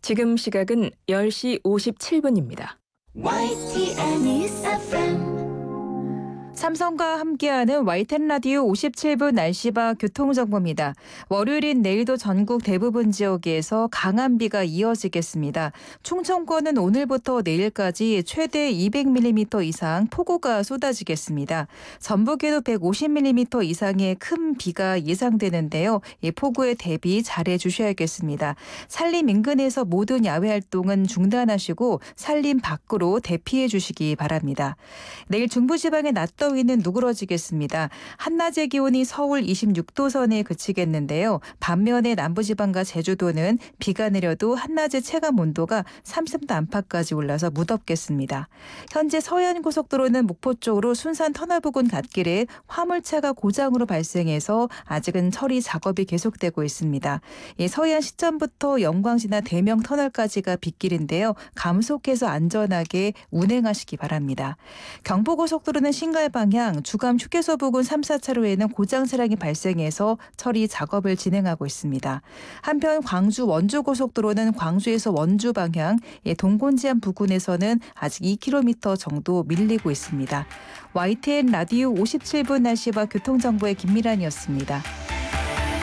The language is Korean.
지금 시각은 10시 57분입니다. YTN News FM. 삼성과 함께하는 YTN 라디오 57분 날씨와 교통정보입니다. 월요일인 내일도 전국 대부분 지역에서 강한 비가 이어지겠습니다. 충청권은 오늘부터 내일까지 최대 200mm 이상 폭우가 쏟아지겠습니다. 전북에도 150mm 이상의 큰 비가 예상되는데요. 이 폭우에 대비 잘해 주셔야겠습니다. 산림 인근에서 모든 야외 활동은 중단하시고 산림 밖으로 대피해 주시기 바랍니다. 내일 중부지방의 낮 더위는 누그러지겠습니다. 한낮의 기온이 서울 26도 선에 그치겠는데요. 반면에 남부지방과 제주도는 비가 내려도 한낮의 체감 온도가 30도 안팎까지 올라서 무덥겠습니다. 현재 서해안고속도로는 목포 쪽으로 순산 터널 부근 갓길에 화물차가 고장으로 발생해서 아직은 처리 작업이 계속되고 있습니다. 서해안 시점부터 영광지나 대명 터널까지가 빗길인데요. 감속해서 안전하게 운행하시기 바랍니다. 경부고속도로는 신갈 방향 주감 휴게소 부근 3, 4차로에는 고장 차량이 발생해서 처리 작업을 진행하고 있습니다. 한편 광주 원주고속도로는 광주에서 원주 방향 동곤지암 부근에서는 아직 2km 정도 밀리고 있습니다. YTN 라디오 57분 날씨와 교통정보의 김미란이었습니다.